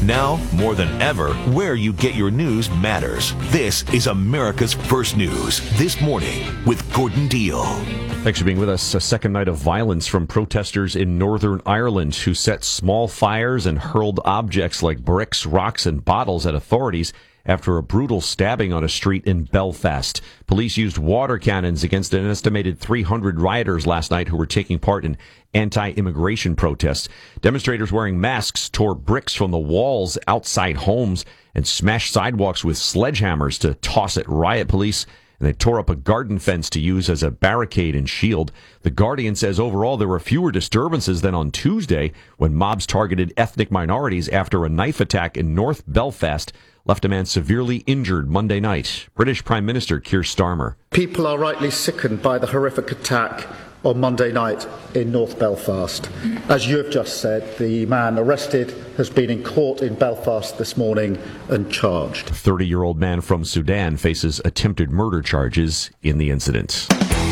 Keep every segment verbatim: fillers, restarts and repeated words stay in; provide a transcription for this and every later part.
Now, more than ever, where you get your news matters. This is America's First News This Morning with Gordon Deal. Thanks for being with us. A second night of violence from protesters in Northern Ireland who set small fires and hurled objects like bricks, rocks, and bottles at authorities after a brutal stabbing on a street in Belfast. Police used water cannons against an estimated three hundred rioters last night who were taking part in anti-immigration protests. Demonstrators wearing masks tore bricks from the walls outside homes and smashed sidewalks with sledgehammers to toss at riot police. And they tore up a garden fence to use as a barricade and shield. The Guardian says overall there were fewer disturbances than on Tuesday when mobs targeted ethnic minorities after a knife attack in North Belfast left a man severely injured Monday night. British Prime Minister Keir Starmer. People are rightly sickened by the horrific attack on Monday night in North Belfast. As you have just said, the man arrested has been in court in Belfast this morning and charged. A thirty-year-old man from Sudan faces attempted murder charges in the incident.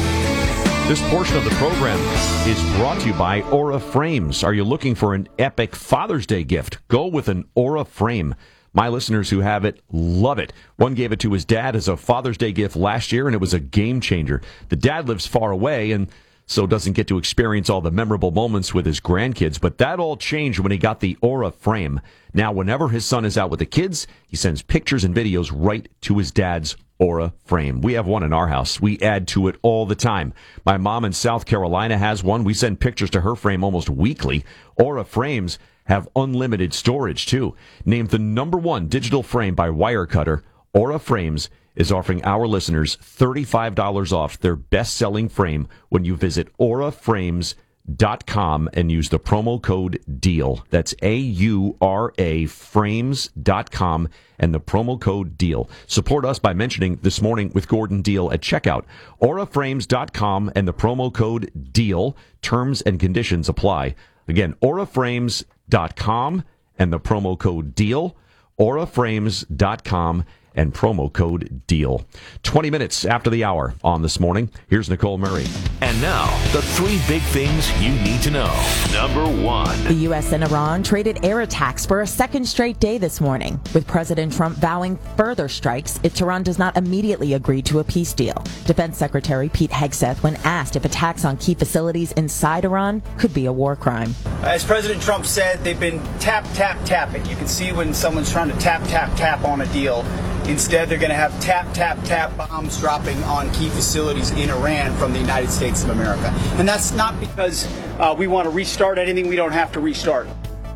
This portion of the program is brought to you by Aura Frames. Are you looking for an epic Father's Day gift? Go with an Aura Frame. My listeners who have it love it. One gave it to his dad as a Father's Day gift last year, and it was a game changer. The dad lives far away and so doesn't get to experience all the memorable moments with his grandkids, but that all changed when he got the Aura Frame. Now, whenever his son is out with the kids, he sends pictures and videos right to his dad's Aura Frame. We have one in our house. We add to it all the time. My mom in South Carolina has one. We send pictures to her frame almost weekly. Aura Frames have unlimited storage, too. Named the number one digital frame by Wirecutter, Aura Frames is offering our listeners thirty-five dollars off their best-selling frame when you visit aura frames dot com and use the promo code DEAL. That's A U R A frames dot com and the promo code DEAL. Support us by mentioning This Morning with Gordon Deal at checkout. aura frames dot com and the promo code DEAL. Terms and conditions apply. Again, aura frames dot com and the promo code DEAL. aura frames dot com and promo code DEAL. twenty minutes after the hour on This Morning, here's Nicole Murray. And now, the three big things you need to know. Number one. The U S and Iran traded air attacks for a second straight day this morning. With President Trump vowing further strikes if Tehran does not immediately agree to a peace deal. Defense Secretary Pete Hegseth, when asked if attacks on key facilities inside Iran could be a war crime. As President Trump said, they've been tap, tap, tapping. You can see when someone's trying to tap, tap, tap on a deal. Instead, they're going to have tap, tap, tap bombs dropping on key facilities in Iran from the United States of America. And that's not because uh, we want to restart anything we don't have to restart.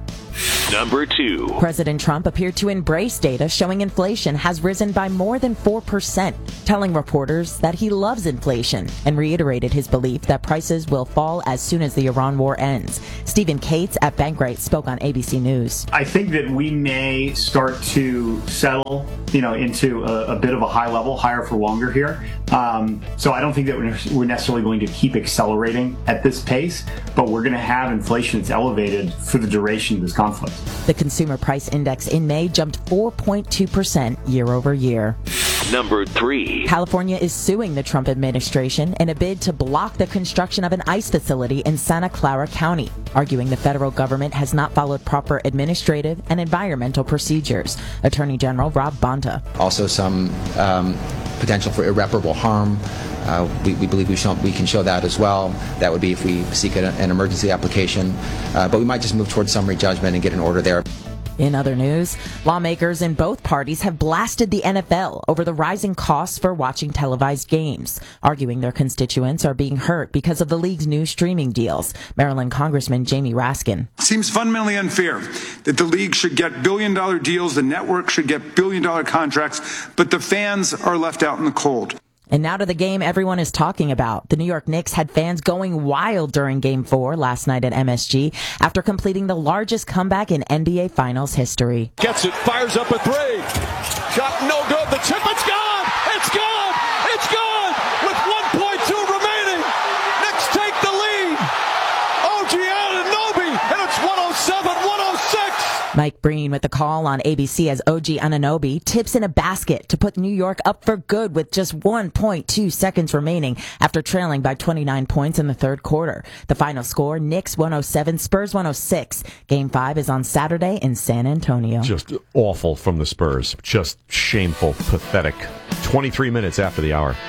Number two. President Trump appeared to embrace data showing inflation has risen by more than four percent, telling reporters that he loves inflation and reiterated his belief that prices will fall as soon as the Iran war ends. Stephen Cates at Bankrate spoke on A B C News. I think that we may start to settle, you know, into a, a bit of a high level, higher for longer here. Um, so I don't think that we're necessarily going to keep accelerating at this pace, but we're going to have inflation that's elevated for the duration of this conflict. The consumer price index in May jumped four point two percent year over year. Number three. California is suing the Trump administration in a bid to block the construction of an ICE facility in Santa Clara County, arguing the federal government has not followed proper administrative and environmental procedures. Attorney General Rob Bonta. Also some um, potential for irreparable harm. Uh, we, we believe we, show, we can show that as well. That would be if we seek a, an emergency application. Uh, but we might just move towards summary judgment and get an order there. In other news, lawmakers in both parties have blasted the N F L over the rising costs for watching televised games, arguing their constituents are being hurt because of the league's new streaming deals. Maryland Congressman Jamie Raskin. It seems fundamentally unfair that the league should get billion-dollar deals, the network should get billion-dollar contracts, but the fans are left out in the cold. And now to the game everyone is talking about. The New York Knicks had fans going wild during Game four last night at M S G after completing the largest comeback in N B A Finals history. Gets it, fires up a three. Shot no good. The tip, it's gone! It's gone! It's gone! With one point two remaining. Knicks take the lead. O G Anunoby, and it's one oh seven one oh six. Mike Breen with the call on A B C as O G Anunoby tips in a basket to put New York up for good with just one point two seconds remaining after trailing by twenty-nine points in the third quarter. The final score, Knicks one oh seven, Spurs one oh six. Game five is on Saturday in San Antonio. Just awful from the Spurs. Just shameful, pathetic. twenty-three minutes after the hour.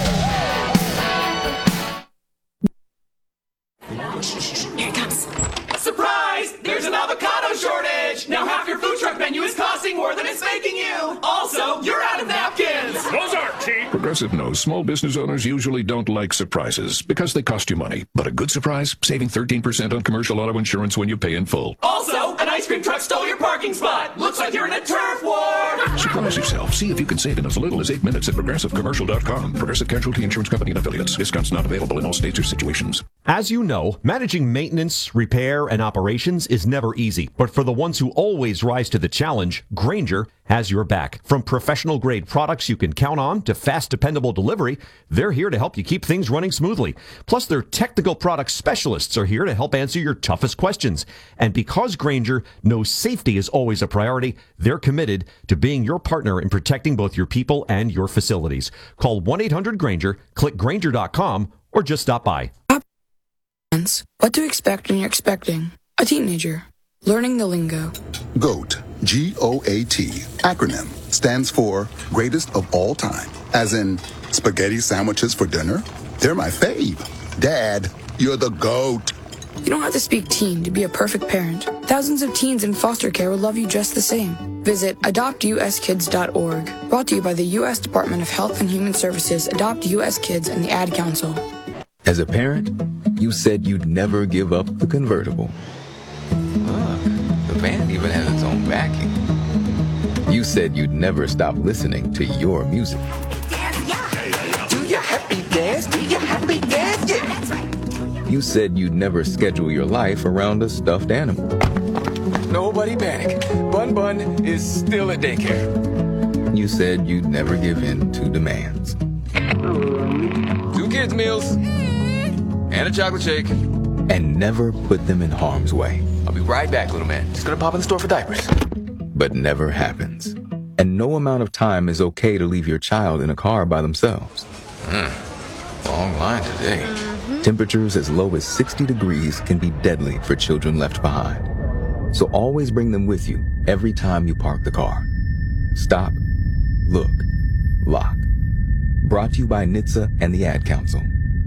Here it comes. Surprise! There's an avocado shortage! Now half your food truck menu is costing more than it's making you! Also, you're out of napkins! Those aren't cheap! Progressive knows small business owners usually don't like surprises because they cost you money. But a good surprise? Saving thirteen percent on commercial auto insurance when you pay in full. Also, an ice cream truck stole your parking spot! Looks like you're in a turf war! Surprise yourself. See if you can save in as little as eight minutes at progressive commercial dot com. Progressive Casualty Insurance Company and Affiliates. Discounts not available in all states or situations. As you know, managing maintenance, repair, and operations is never easy. But for the ones who always rise to the challenge, Grainger has your back. From professional-grade products you can count on to fast, dependable delivery, they're here to help you keep things running smoothly. Plus, their technical product specialists are here to help answer your toughest questions. And because Grainger knows safety is always a priority, they're committed to being your partner in protecting both your people and your facilities. Call one eight hundred Grainger, click Grainger dot com, or just stop by. What to expect when you're expecting a teenager. Learning the lingo. GOAT, G O A T, acronym, stands for greatest of all time. As in, spaghetti sandwiches for dinner? They're my fave. Dad, you're the GOAT. You don't have to speak teen to be a perfect parent. Thousands of teens in foster care will love you just the same. Visit adopt u s kids dot org. Brought to you by the U S Department of Health and Human Services, Adopt U S Kids, and the Ad Council. As a parent, you said you'd never give up the convertible. Look, the van even has its own backing. You said you'd never stop listening to your music. Do your happy dance, do your happy dance, yeah! You said you'd never schedule your life around a stuffed animal. Nobody panic. Bun Bun is still at daycare. You said you'd never give in to demands. Two kids' meals. And a chocolate shake. And never put them in harm's way. I'll be right back, little man. Just gonna pop in the store for diapers. But never happens. And no amount of time is okay to leave your child in a car by themselves. Hmm. Long line today. Mm-hmm. Temperatures as low as sixty degrees can be deadly for children left behind. So always bring them with you every time you park the car. Stop, look, lock. Brought to you by N H T S A and the Ad Council.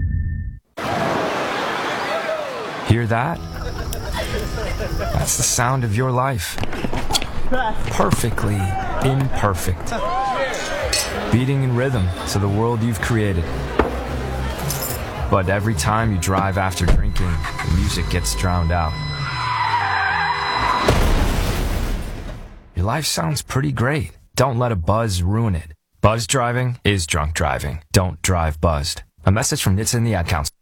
Hear that? That's the sound of your life. Perfectly imperfect. Beating in rhythm to the world you've created. But every time you drive after drinking, the music gets drowned out. Your life sounds pretty great. Don't let a buzz ruin it. Buzz driving is drunk driving. Don't drive buzzed. A message from N H T S A and the Ad Council.